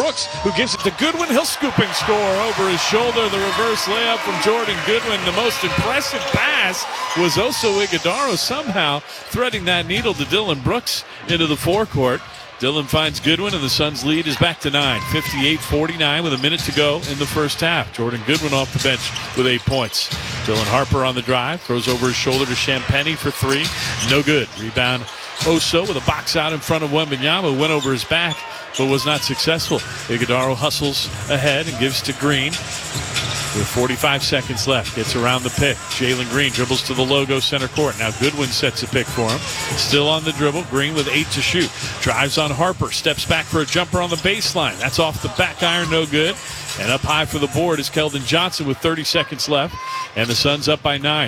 Brooks, who gives it to Goodwin. He'll scoop and score over his shoulder. The reverse layup from Jordan Goodwin. The most impressive pass was Oso Ighodaro, somehow threading that needle to Dylan Brooks into the forecourt. Dylan finds Goodwin, and the Suns' lead is back to 9, 58-49 with a minute to go in the first half. Jordan Goodwin off the bench with 8 points. Dylan Harper on the drive, throws over his shoulder to Champagnie for 3. No good. Rebound Oso with a box out in front of Wembanyama, went over his back, but was not successful. Ighodaro hustles ahead and gives to Green. With 45 seconds left, gets around the pick. Jalen Green dribbles to the logo center court. Now Goodwin sets a pick for him. Still on the dribble. Green with 8 to shoot. Drives on Harper. Steps back for a jumper on the baseline. That's off the back iron. No good. And up high for the board is Keldon Johnson with 30 seconds left. And the Suns up by 9,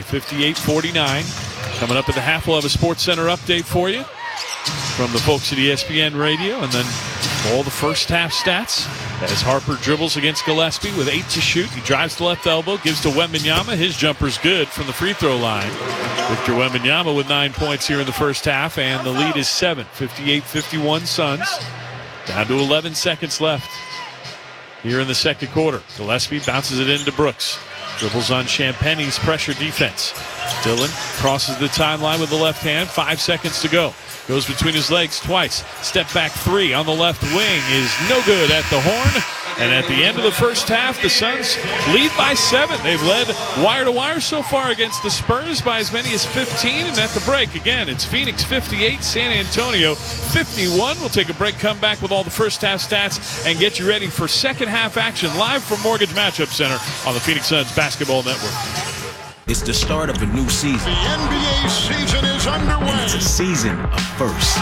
58-49. Coming up at the half, we'll have a Sports Center update for you from the folks at ESPN Radio. And then all the first half stats as Harper dribbles against Gillespie with 8 to shoot. He drives the left elbow, gives to Wembanyama. His jumper's good from the free throw line. Victor Wembanyama with 9 points here in the first half, and the lead is 7, 58-51 Suns. Down to 11 seconds left here in the second quarter. Gillespie bounces it into Brooks. Dribbles on Champagnie's pressure defense. Dylan crosses the timeline with the left hand. 5 seconds to go. Goes between his legs twice. Step back 3 on the left wing is no good at the horn. And at the end of the first half, the Suns lead by 7. They've led wire to wire so far against the Spurs by as many as 15. And at the break, again, it's Phoenix 58, San Antonio 51. We'll take a break, come back with all the first half stats, and get you ready for second half action live from Mortgage Matchup Center on the Phoenix Suns Basketball Network. It's the start of a new season. The NBA season is underway. And it's a season of firsts.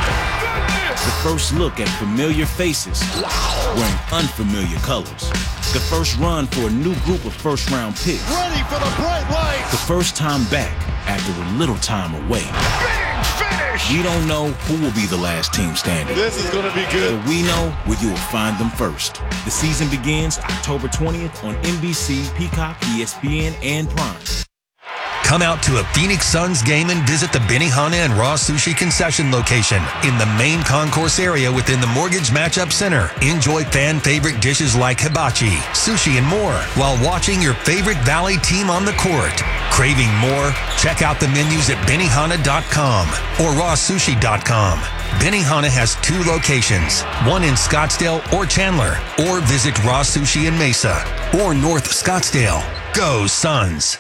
The first look at familiar faces wearing unfamiliar colors. The first run for a new group of first-round picks. Ready for the bright lights. The first time back after a little time away. Big finish. We don't know who will be the last team standing. This is going to be good. But we know where you will find them first. The season begins October 20th on NBC, Peacock, ESPN, and Prime. Come out to a Phoenix Suns game and visit the Benihana and Raw Sushi concession location in the main concourse area within the Mortgage Matchup Center. Enjoy fan favorite dishes like hibachi, sushi, and more while watching your favorite Valley team on the court. Craving more? Check out the menus at Benihana.com or RawSushi.com. Benihana has 2 locations, one in Scottsdale or Chandler, or visit Raw Sushi in Mesa or North Scottsdale. Go Suns!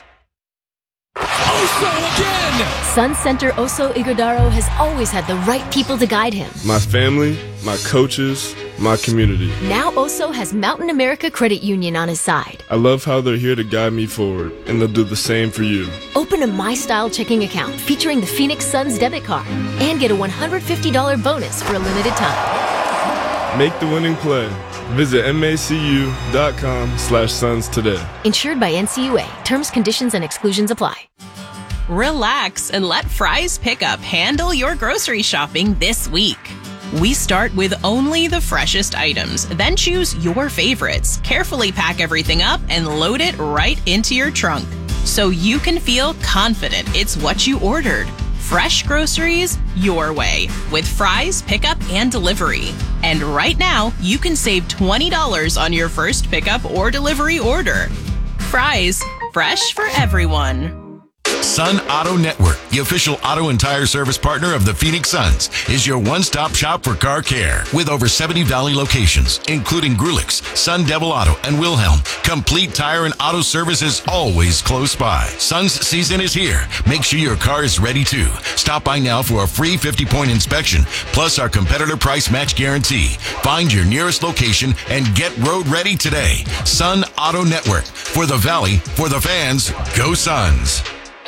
Oso again! Sun Center Oso Ighodaro has always had the right people to guide him. My family, my coaches, my community. Now Oso has Mountain America Credit Union on his side. I love how they're here to guide me forward, and they'll do the same for you. Open a My Style checking account featuring the Phoenix Suns debit card and get a $150 bonus for a limited time. Make the winning play. Visit macu.com/Suns today. Insured by NCUA. Terms, conditions, and exclusions apply. Relax and let Fry's Pickup handle your grocery shopping this week. We start with only the freshest items, then choose your favorites, carefully pack everything up, and load it right into your trunk so you can feel confident it's what you ordered. Fresh groceries your way with Fry's Pickup and Delivery. And right now, you can save $20 on your first pickup or delivery order. Fry's, fresh for everyone. Sun Auto Network, the official auto and tire service partner of the Phoenix Suns, is your one-stop shop for car care. With over 70 Valley locations, including Grulix, Sun Devil Auto, and Wilhelm, complete tire and auto service is always close by. Suns season is here. Make sure your car is ready too. Stop by now for a free 50-point inspection, plus our competitor price match guarantee. Find your nearest location and get road ready today. Sun Auto Network. For the Valley, for the fans, go Suns.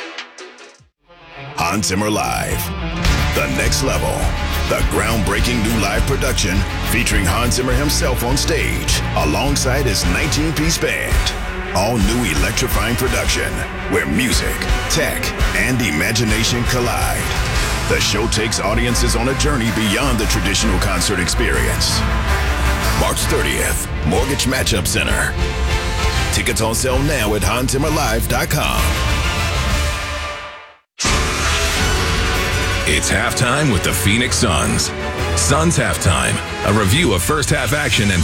Hans Zimmer Live, the next level. The groundbreaking new live production featuring Hans Zimmer himself on stage alongside his 19-piece band. All new electrifying production where music, tech, and imagination collide. The show takes audiences on a journey beyond the traditional concert experience. March 30th, Mortgage Matchup Center. Tickets on sale now at HansZimmerLive.com. It's halftime with the Phoenix Suns. Suns Halftime, a review of first half action and